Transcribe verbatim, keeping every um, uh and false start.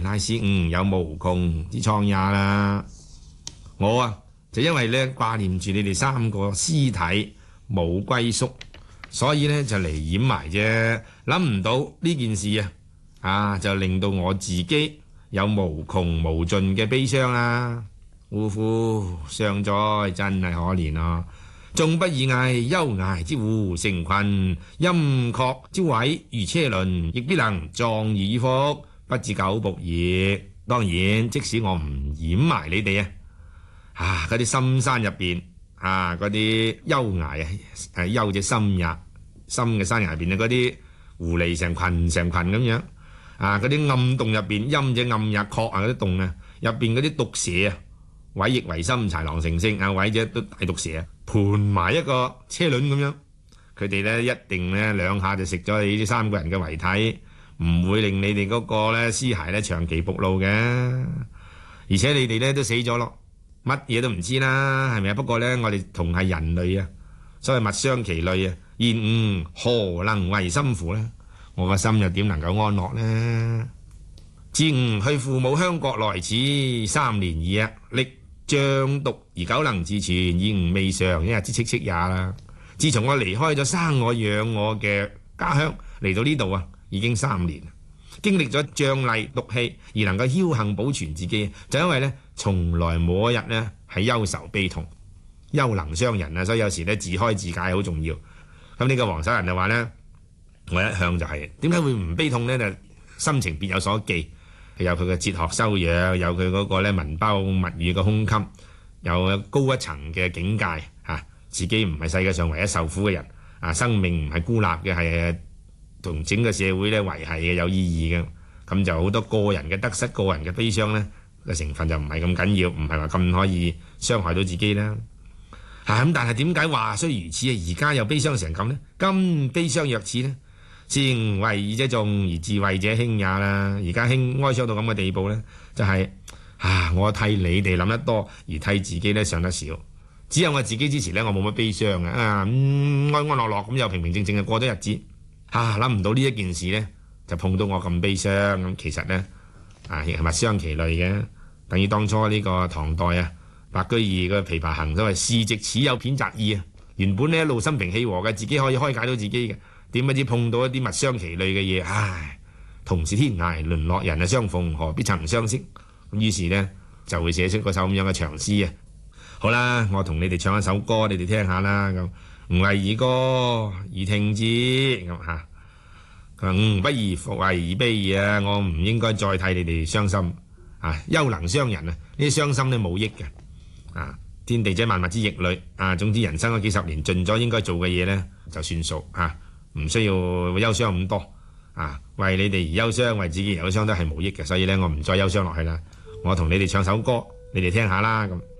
乃是吾有無窮之瘡也啦。我啊就因為咧掛念住你哋三個屍體冇歸宿，所以咧就嚟掩埋啫。諗唔到呢件事啊，啊就令到我自己有無窮無盡嘅悲傷啦。嗚呼，傷哉真係可憐啊！縱不以危，憂崖之狐成群，陰壑之毀如車輪，亦必能壯而於腹，不至久僕也。當然，即使我唔掩埋你哋啊，啊嗰啲深山入邊啊，嗰啲幽崖啊，誒幽者深也，深嘅山崖入邊啊，嗰啲狐狸成群成群咁樣啊，嗰啲暗洞入邊陰者暗也，壑啊嗰啲洞啊，入邊嗰啲毒蛇啊，毀亦為深，豺狼成性啊，毀者都大毒蛇啊，盤埋一個車輪咁樣，佢哋咧一定咧兩下就食咗你呢三個人嘅遺體，唔會令你哋嗰個咧屍骸咧長期暴露嘅。而且你哋咧都死咗咯，乜嘢都唔知啦，係咪啊？不過咧我哋同係人類啊，所謂物傷其類啊，然吾何能為心乎呢？我個心又點能夠安樂呢？自吾去父母鄉國來此三年矣，歷瘴毒而久能自存，以吾未嘗一日之戚戚也啦。自從我離開咗生我養我嘅家鄉嚟到呢度啊，已經三年，經歷咗瘴癘毒氣而能夠僥倖保存自己，就因為呢從來冇一日呢係憂愁悲痛，憂能傷人啊，所以有時呢自開自解好重要。咁呢個黃守仁就話呢，我一向就係點解會唔悲痛呢？就心情別有所寄。有佢嘅哲學修養，有佢嗰個咧文包物語嘅胸襟，有高一層嘅境界嚇，自己唔係世界上唯一受苦嘅人啊，生命唔係孤立嘅，係同整個社會咧維繫嘅有意義嘅。咁就好多個人嘅得失、個人嘅悲傷咧嘅成分就唔係咁緊要，唔係話咁可以傷害到自己啦。嚇咁，但係點解話雖如此啊？而家又悲傷成咁呢？今悲傷若此呢？是吾為義者眾而自為者輕也啦。而家輕哀傷到咁嘅地步呢，就係、是、啊，我替你哋諗得多，而替自己呢想得少。只有我自己支持呢，我冇乜悲傷嘅啊，嗯、安安樂樂咁又平平靜靜嘅過咗日子。啊，諗唔到呢一件事呢，就碰到我咁悲傷咁。其實呢，啊，亦係物傷其類嘅，等於當初呢個唐代啊，白居易嘅《琵琶行》所謂士直始有片擇意啊。原本呢一路心平氣和嘅，自己可以開解到自己嘅。點不知碰到一啲物傷其類嘅嘢，唉，同是天涯淪落人啊，相逢何必曾相識。咁於是呢，就會寫出嗰首咁樣嘅長詩啊。好啦，我同你哋唱一首歌，你哋聽下啦。咁吾為爾歌而聽之咁嚇。吾不宜復為爾悲啊！我唔應該再替你哋傷心啊！憂能傷人啊！呢啲傷心呢冇益嘅啊！天地者萬物之逆旅啊！總之人生嗰幾十年盡咗應該做嘅嘢呢，就算數嚇。唔需要憂傷咁多啊！為你哋而憂傷，為自己而憂傷都係無益嘅，所以咧我唔再憂傷落去啦。我同你哋唱首歌，你哋聽下啦咁。